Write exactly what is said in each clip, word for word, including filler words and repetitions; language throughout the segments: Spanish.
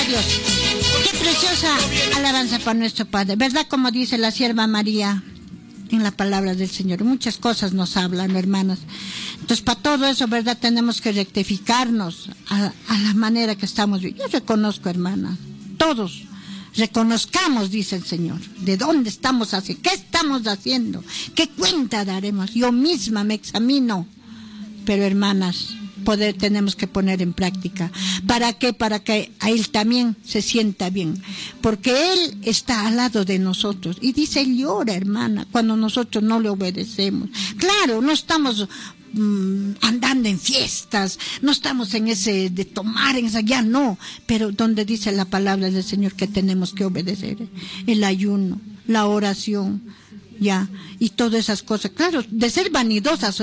Dios. Qué preciosa alabanza para nuestro Padre. ¿Verdad? Como dice la sierva María en la palabra del Señor. Muchas cosas nos hablan, hermanas. Entonces, para todo eso, ¿verdad? Tenemos que rectificarnos a, a la manera que estamos viviendo. Yo reconozco, hermana, todos reconozcamos, dice el Señor, de dónde estamos haciendo, qué estamos haciendo, qué cuenta daremos. Yo misma me examino, pero hermanas, poder tenemos que poner en práctica. ¿Para qué? Para que a Él también se sienta bien, porque Él está al lado de nosotros y dice, Él llora, hermana, cuando nosotros no le obedecemos. Claro, no estamos mm, andando en fiestas, no estamos en ese de tomar, en esa, ya no, pero donde dice la palabra del Señor que tenemos que obedecer, el ayuno, la oración, ya, y todas esas cosas. Claro, de ser vanidosas,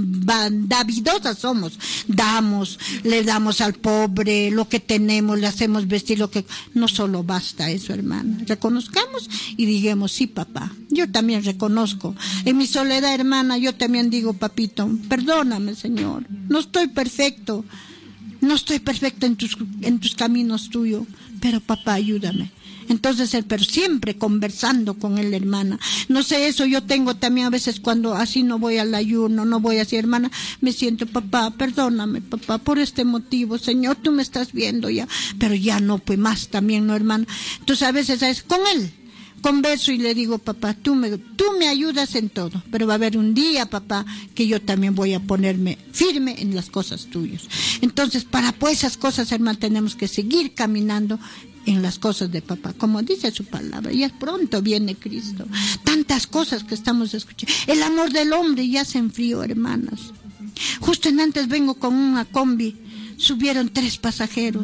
vanidosas somos, damos, le damos al pobre lo que tenemos, le hacemos vestir lo que... No solo basta eso, hermana, reconozcamos y digamos, sí, papá, yo también reconozco, en mi soledad, hermana, yo también digo, papito, perdóname, Señor, no estoy perfecto, no estoy perfecto en tus, en tus caminos tuyos, pero papá, ayúdame. Entonces, pero siempre conversando con él, hermana. No sé, eso yo tengo también a veces cuando así no voy al ayuno, no voy así, hermana, me siento, papá, perdóname, papá, por este motivo, Señor, tú me estás viendo ya, pero ya no, pues más también, ¿no, hermana? Entonces, a veces es con él, converso y le digo, papá, tú me, tú me ayudas en todo, pero va a haber un día, papá, que yo también voy a ponerme firme en las cosas tuyas. Entonces, para pues esas cosas, hermana, tenemos que seguir caminando en las cosas de papá, como dice su palabra, ya pronto viene Cristo. Tantas cosas que estamos escuchando. El amor del hombre ya se enfrió, hermanas. Justo en antes vengo con una combi, subieron tres pasajeros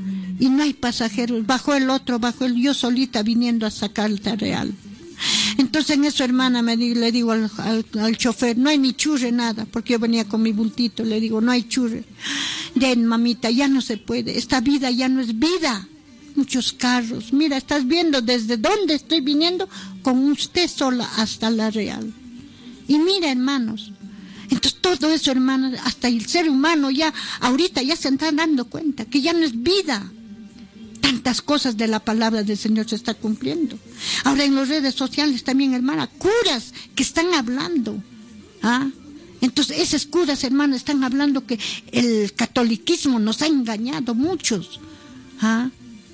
y no hay pasajeros, bajó el otro, bajó el, yo solita viniendo a sacar el real. Entonces en eso, hermana, me di, le digo al, al, al chofer, no hay ni churre, nada, porque yo venía con mi bultito, le digo, no hay churre. Ya, mamita, ya no se puede, esta vida ya no es vida. Muchos carros, mira, estás viendo desde dónde estoy viniendo con usted sola hasta la Real. Y mira, hermanos, entonces todo eso, hermanos, hasta el ser humano ya, ahorita ya se están dando cuenta que ya no es vida. Tantas cosas de la palabra del Señor se está cumpliendo. Ahora en las redes sociales también, hermana, curas que están hablando, ¿ah? Entonces esas curas, hermanos, están hablando que el catolicismo nos ha engañado muchos, ¿ah?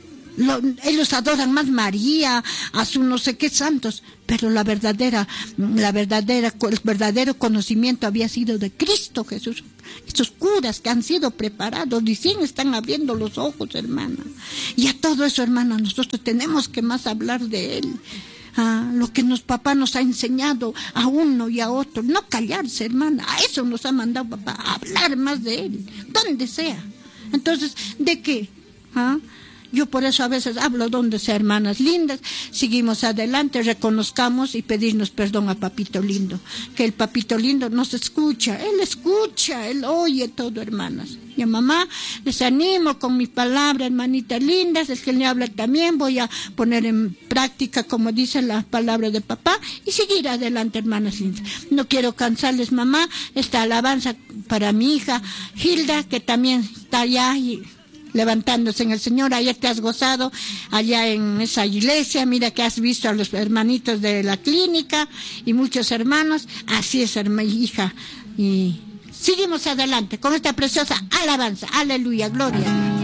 Lo, ellos adoran más María, a su no sé qué santos, pero la verdadera, la verdadera, el verdadero conocimiento había sido de Cristo Jesús. Estos curas que han sido preparados, recién están abriendo los ojos, hermana. Y a todo eso, hermana, nosotros tenemos que más hablar de Él. Ah, lo que nos papá nos ha enseñado a uno y a otro, no callarse, hermana, a eso nos ha mandado papá, a hablar más de Él, donde sea. Entonces, ¿de qué? ¿Ah? Yo por eso a veces hablo donde sea, hermanas lindas, seguimos adelante, reconozcamos y pedirnos perdón a papito lindo, que el papito lindo nos escucha, él escucha, él oye todo, hermanas. Y a mamá les animo con mi palabra, hermanitas lindas, es que él me habla también, voy a poner en práctica como dice la palabra de papá y seguir adelante, hermanas lindas. No quiero cansarles, mamá, esta alabanza para mi hija Hilda, que también está allá y levantándose en el Señor. Ayer te has gozado allá en esa iglesia, mira que has visto a los hermanitos de la clínica y muchos hermanos, así es, hermana, hija, y seguimos adelante con esta preciosa alabanza, aleluya, gloria.